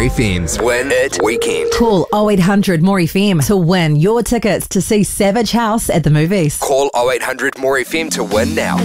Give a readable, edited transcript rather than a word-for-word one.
FM's Win It Weekend. Call 0800 More FM to win your tickets to see Savage House at the movies. Call 0800 More FM to win now.